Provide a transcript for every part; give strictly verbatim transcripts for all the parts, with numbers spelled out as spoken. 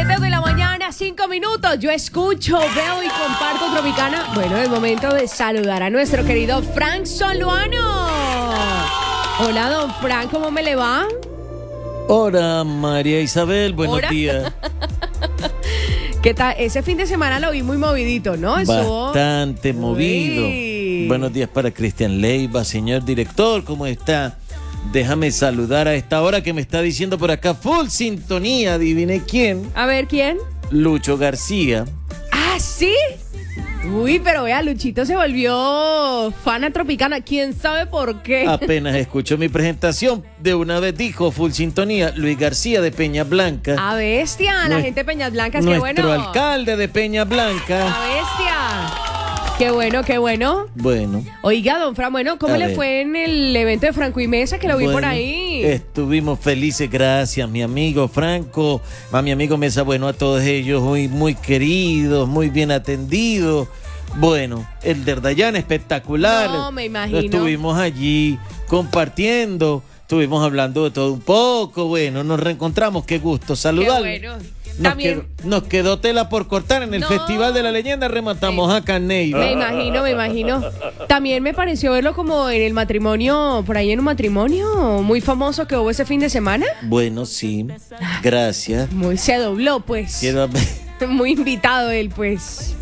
siete de la mañana, cinco minutos. Yo escucho, veo y comparto Tropicana. Bueno, es momento de saludar a nuestro querido Frank Soluano. Hola, don Frank, ¿cómo me le va? Hola, María Isabel, buenos Hola. días. ¿Qué tal? Ese fin de semana lo vi muy movidito, ¿no? Estuvo... Bastante movido. Uy. Buenos días para Cristian Leiva, señor director, ¿cómo está? Déjame saludar a esta hora que me está diciendo por acá, full sintonía, adivine quién. A ver, ¿quién? Lucho García. Ah, ¿sí? Uy, pero vea, Luchito se volvió fana Tropicana. ¿Quién sabe por qué? Apenas escuchó mi presentación, de una vez dijo full sintonía, Luis García de Peña Blanca. ¡A bestia! La Nues- gente de Peñas Blancas, qué bueno. Nuestro alcalde de Peña Blanca. ¡A bestia! Qué bueno, qué bueno. Bueno. Oiga, don Fran, bueno, ¿cómo A le ver. fue en el evento de Franco y Mesa que lo vi por Bueno, ahí? Estuvimos felices, gracias, mi amigo Franco, a mi amigo Mesa, bueno, a todos ellos, muy, muy queridos, muy bien atendidos. Bueno, el de Dayan espectacular. No, me imagino. Estuvimos allí compartiendo, estuvimos hablando de todo un poco, bueno, nos reencontramos, qué gusto saludarlos. Qué bueno. Nos, También... quedó, nos quedó tela por cortar en el No. Festival de la Leyenda, rematamos Me- a Caney. Me imagino, me imagino. También me pareció verlo como en el matrimonio, por ahí en un matrimonio muy famoso que hubo ese fin de semana. Bueno, sí, gracias. Muy se dobló, pues. Quiero... Muy invitado él, pues.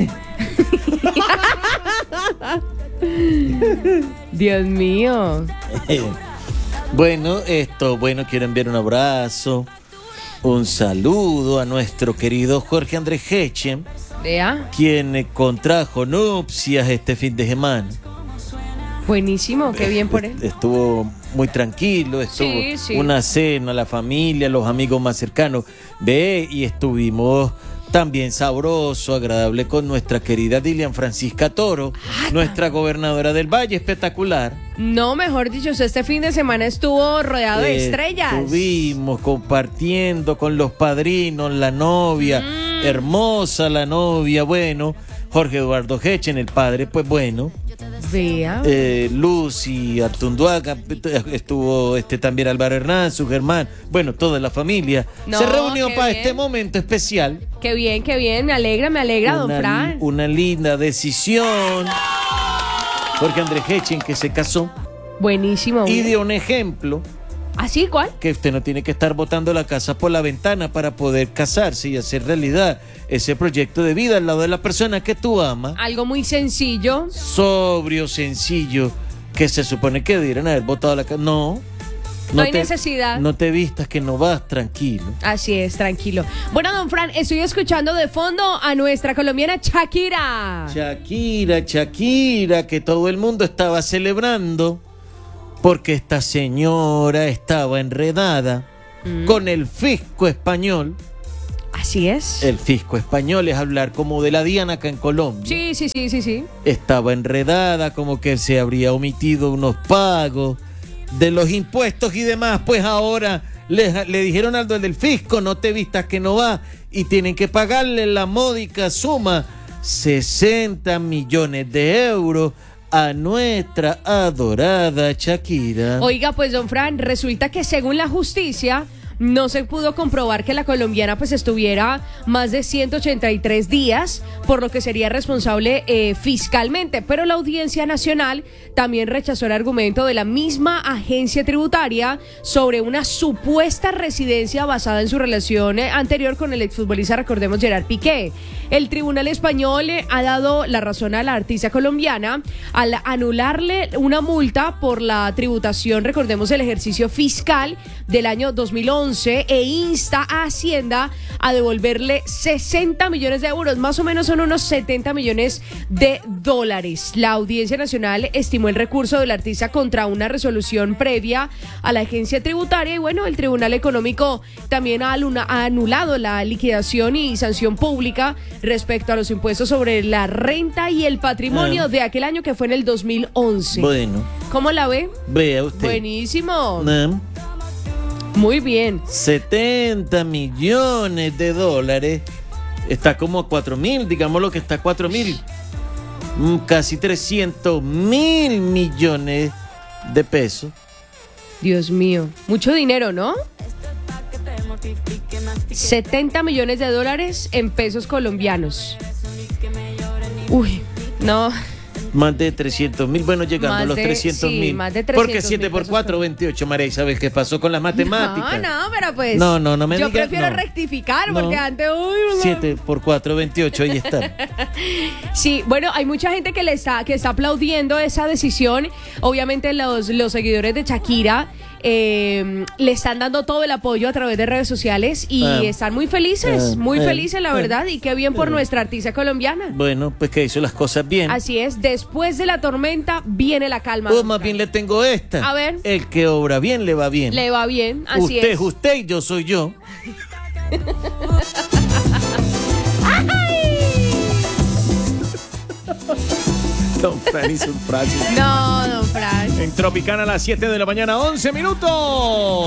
Dios mío. Bueno, esto, bueno, quiero enviar un abrazo, un saludo a nuestro querido Jorge Andrés Hechen, Vea. quien eh, contrajo nupcias este fin de semana. Buenísimo, qué bien por él. Estuvo muy tranquilo, estuvo Sí, sí. una cena, la familia, los amigos más cercanos. Ve, y estuvimos también sabroso, agradable con nuestra querida Dilian Francisca Toro, nuestra gobernadora del Valle, espectacular. No, mejor dicho, usted este fin de semana estuvo rodeado de estrellas. Estuvimos compartiendo con los padrinos, la novia, Mm. hermosa la novia, bueno, Jorge Eduardo Hechen, el padre, pues bueno, Vea. eh, Lucy Artunduaga, estuvo este también Álvaro Hernán, su germán, bueno, toda la familia No, se reunió qué para bien. este momento especial. Qué bien, qué bien. Me alegra, me alegra, don Una, Fran. una linda decisión. Jorge Andrés Hechen, que se casó Buenísimo. y dio un ejemplo ¿Así cuál? que usted no tiene que estar botando la casa por la ventana para poder casarse y hacer realidad ese proyecto de vida al lado de la persona que tú amas. Algo muy sencillo. Sobrio, sencillo, que se supone que debieran haber botado la casa. No. No hay necesidad. No te vistas que no vas, tranquilo. Así es, tranquilo. Bueno, don Fran, estoy escuchando de fondo a nuestra colombiana Shakira. Shakira, Shakira, que todo el mundo estaba celebrando porque esta señora estaba enredada Mm. con el fisco español. Así es. El fisco español es hablar como de la Diana acá en Colombia. Sí, sí, sí, sí, sí. Estaba enredada, como que se habría omitido unos pagos de los impuestos y demás. Pues ahora le, le dijeron al del fisco, no te vistas que no va, y tienen que pagarle la módica suma, sesenta millones de euros, a nuestra adorada Shakira. Oiga, pues don Fran, resulta que según la justicia no se pudo comprobar que la colombiana pues estuviera más de ciento ochenta y tres días, por lo que sería responsable eh, fiscalmente, pero la Audiencia Nacional también rechazó el argumento de la misma agencia tributaria sobre una supuesta residencia basada en su relación eh, anterior con el exfutbolista, recordemos, Gerard Piqué. El Tribunal Español eh, ha dado la razón a la artista colombiana al anularle una multa por la tributación, recordemos, el ejercicio fiscal del año dos mil once, e insta a Hacienda a devolverle sesenta millones de euros, más o menos son unos setenta millones de dólares. La Audiencia Nacional estimó el recurso del artista contra una resolución previa a la agencia tributaria y bueno, el Tribunal Económico también ha, aluna, ha anulado la liquidación y sanción pública respecto a los impuestos sobre la renta y el patrimonio Ah. de aquel año que fue en el dos mil once. Bueno, ¿Cómo la ve? vea usted. Buenísimo. ¿No? Muy bien. setenta millones de dólares. Está como a cuatro mil, digamos lo que está a cuatro mil. Mm, Casi trescientos mil millones de pesos. Dios mío. Mucho dinero, ¿no? setenta millones de dólares en pesos colombianos. Uy, no. Más de trescientos mil, bueno, llegando Más a los de- trescientos sí, mil. más de trescientos Porque siete mil por pesos cuatro, por- veintiocho, María. ¿Sabes qué pasó con las matemáticas? No, no, pero pues. No, no, no me Yo digas, prefiero no. rectificar No. porque antes. Uy, no. siete por cuatro, veintiocho, ahí está. Sí, bueno, hay mucha gente que le está, que está aplaudiendo esa decisión. Obviamente los, los seguidores de Shakira eh, le están dando todo el apoyo a través de redes sociales y Ah. están muy felices, Ah. muy Ah. felices, la Ah. verdad, y qué bien por Ah. nuestra artista colombiana. Bueno, pues que hizo las cosas bien. Así es, después de la tormenta viene la calma. O don más Fran. bien le tengo esta. A ver. El que obra bien le va bien. Le va bien, así usted es. es usted y yo soy yo. Don Fran hizo un frase. No, don Fran. En Tropicana a las siete de la mañana, once minutos.